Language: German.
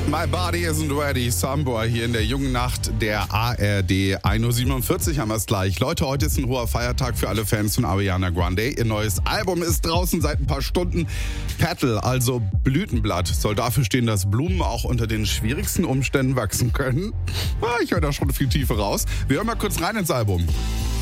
My Body Isn't Ready, Sambor hier in der jungen Nacht der ARD. 1.47 Uhr haben wir es gleich. Leute, heute ist ein hoher Feiertag für alle Fans von Ariana Grande. Ihr neues Album ist draußen seit ein paar Stunden. Petal, also Blütenblatt, soll dafür stehen, dass Blumen auch unter den schwierigsten Umständen wachsen können. Ich höre da schon viel Tiefe raus. Wir hören mal kurz rein ins Album.